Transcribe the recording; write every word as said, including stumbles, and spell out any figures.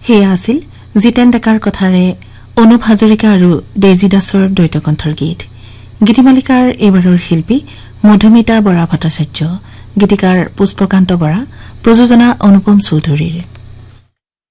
হেয়া আছিল জিতেন ডেকাৰ কথাৰে অনুপ হাজৰিকা আৰু ডেজি দাসৰ দ্বৈতকণ্ঠৰ গীত গীতিমালিকাৰ এইবাৰৰ শিল্পী মধুমিতা বৰা ভট্টাচাৰ্য গীতিকাৰ পুষ্পকান্ত বৰা প্ৰযোজনা অনুপম চৌধুৰীৰ